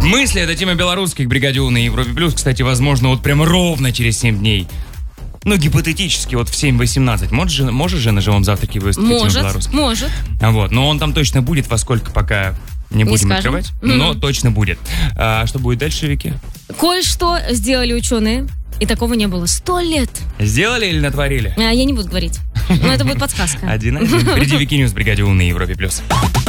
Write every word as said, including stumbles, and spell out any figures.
Мысли — это тема белорусских бригаде У на Европе Плюс. Кстати, возможно, вот прям ровно через семь дней. Ну, гипотетически, вот в семь восемнадцать. Может же, может же на живом завтраке выступить Может, тема белорусских? может. Вот, но он там точно будет, во сколько пока не, не будем скажем. открывать. Mm-hmm. Но точно будет. А что будет дальше, Вики? Кое-что сделали ученые, и такого не было сто лет. Сделали или натворили? А, я не буду говорить. Но это будет подсказка. Один-один. Впереди Вики Ньюс в бригаде У на Европе Плюс.